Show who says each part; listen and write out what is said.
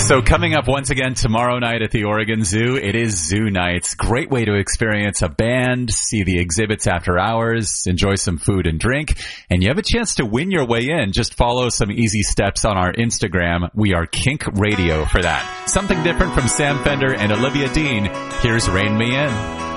Speaker 1: So coming up once again tomorrow night at the Oregon Zoo, it is Zoo Nights. Great way to experience a band, see the exhibits after hours, enjoy some food and drink, and you have a chance to win your way in. Just follow some easy steps on our Instagram. We are Kink Radio for that. Something different from Sam Fender and Olivia Dean. Here's Rain Me In.